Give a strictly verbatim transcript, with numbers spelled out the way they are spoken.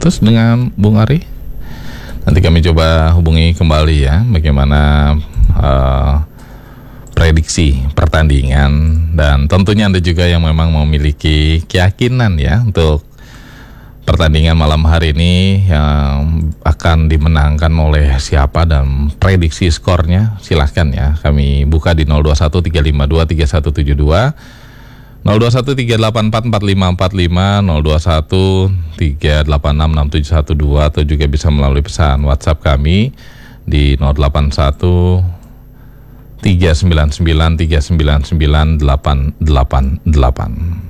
terputus dengan Bung Ari. Nanti kami coba hubungi kembali ya, bagaimana uh, prediksi pertandingan, dan tentunya Anda juga yang memang memiliki keyakinan ya untuk pertandingan malam hari ini yang akan dimenangkan oleh siapa dan prediksi skornya, silahkan ya. Kami buka di nol dua satu tiga lima dua tiga satu tujuh dua, nol dua satu tiga delapan empat empat lima empat lima, nol dua satu tiga delapan enam enam tujuh satu dua, atau juga bisa melalui pesan WhatsApp kami di nol delapan satu tiga sembilan sembilan tiga sembilan sembilan delapan delapan delapan.